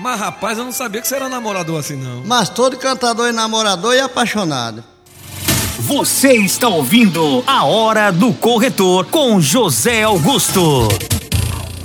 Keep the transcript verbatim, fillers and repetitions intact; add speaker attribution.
Speaker 1: Mas rapaz, eu não sabia que você era namorador assim não.
Speaker 2: Mas todo cantador é namorador e apaixonado.
Speaker 3: Você está ouvindo A Hora do Corretor com José Augusto.